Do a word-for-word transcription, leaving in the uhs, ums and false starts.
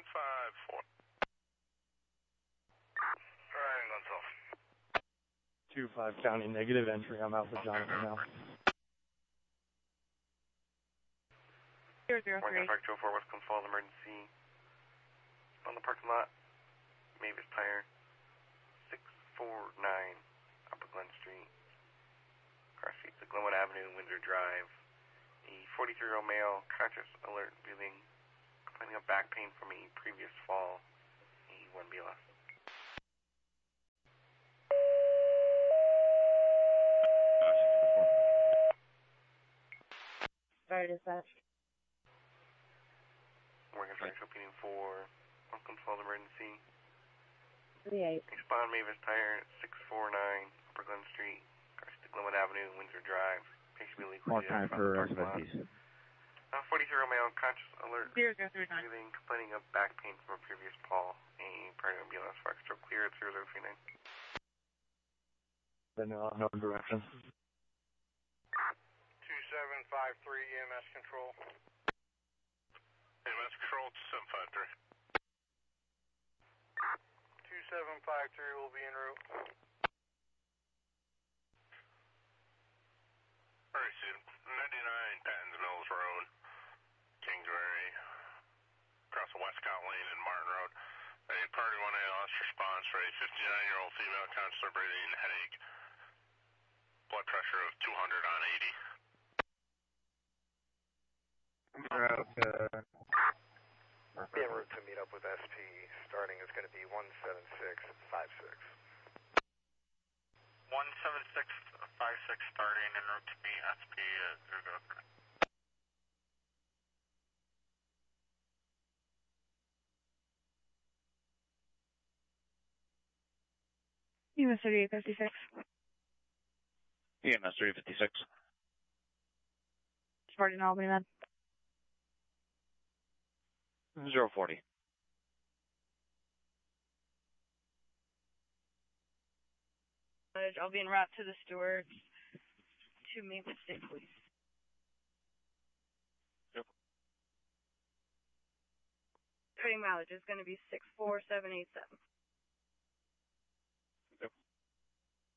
five four. Ryan Gonzalez. two five County, negative entry. I'm Alpha John right now. zero zero three. Park two oh four West Coast Falls emergency. On the parking lot. Mavis Tire. six four nine Upper Glen Street. Car seats at Glenwood Avenue, Windsor Drive. A forty-three-year-old male, conscious, alert, breathing, complaining of back pain from a previous fall. A one B L S. Sorry, dispatch. Morgan Frank opening for Welcome to Falls emergency. three eight. Respond Mavis Tire, six four nine Upper Glen Street. Car seats at Glenwood Avenue, Windsor Drive. Patient will More time for residents. Uh, forty-three-year-old male, conscious, alert, zero zero three nine. breathing, complaining of back pain from a previous fall. A prior ambulance for extra clear at zero zero three nine. Then uh, no direction. two seven five three E M S control. E M S control, two seven five three. two seven five three will be en route. Alright, Sid. ninety-nine Pattons Mills Road, Kingsbury, across the Westcott Lane and Martin Road. A party one A L S response for a fifty-nine-year-old female, conscious, breathing, headache, blood pressure of two hundred on eighty. Route, uh, Be en route to meet up with S P. Starting is going to be one seven six five six. one seven six five six starting en route to meet S P at zero zero three. E M S thirty-eight fifty-six. E M S three fifty-six. Spartan Albany, man. zero forty. I'll be en route to the Stewards to Maple State Police. Yep. Trading mileage is going to be six four seven eight seven.